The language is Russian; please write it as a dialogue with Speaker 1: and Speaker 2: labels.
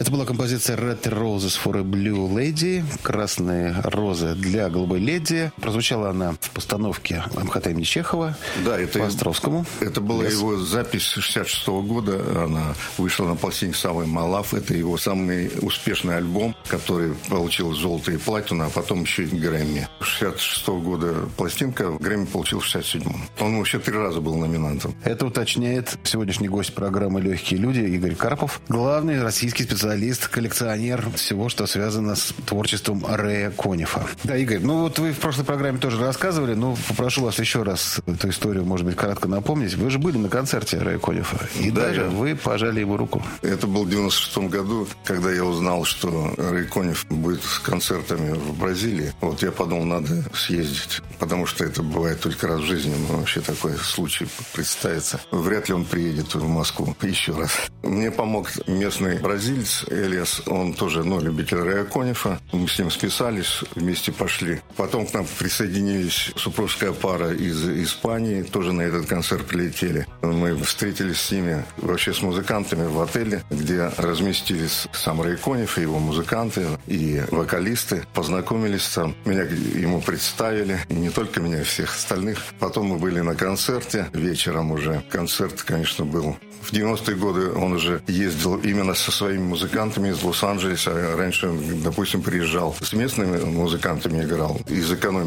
Speaker 1: Это была композиция Red Roses for a Blue Lady. Красные розы для голубой леди. Прозвучала она в постановке МХТ имени Чехова.
Speaker 2: Да, это
Speaker 1: по Островскому.
Speaker 2: Это была его запись 66 года. Она вышла на пластинке «Самый Малав». Это его самый успешный альбом, который получил золото и платину, а потом еще и Грэмми. 66 года пластинка, Грэмми получил в 67-м. Он вообще 3 раза был номинантом.
Speaker 1: Это уточняет сегодняшний гость программы «Легкие люди» Игорь Карпов. Главный российский специалист, коллекционер всего, что связано с творчеством Рэя Коннифа. Да, Игорь, вы в прошлой программе тоже рассказывали, попрошу вас еще раз эту историю, может быть, кратко напомнить. Вы же были на концерте Рэя Коннифа, и
Speaker 2: да,
Speaker 1: даже вы пожали ему руку.
Speaker 2: Это был в 96-м году, когда я узнал, что Рэй Конниф будет с концертами в Бразилии. Я подумал, надо съездить, потому что это бывает только раз в жизни, вообще такой случай представится. Вряд ли он приедет в Москву еще раз. Мне помог местный бразилец Элиас, он тоже любитель Рэя Коннифа. Мы с ним списались, вместе пошли. Потом к нам присоединились супружеская пара из Испании, тоже на этот концерт прилетели. Мы встретились с ними, вообще с музыкантами в отеле, где разместились сам Рэй Конниф и его музыканты и вокалисты. Познакомились там, меня ему представили, и не только меня, а всех остальных. Потом мы были на концерте, вечером уже. Концерт, конечно, был. В 90-е годы он уже ездил именно со своими музыкантами из Лос-Анджелеса. Раньше он, допустим, приезжал с местными музыкантами, играл из экономики.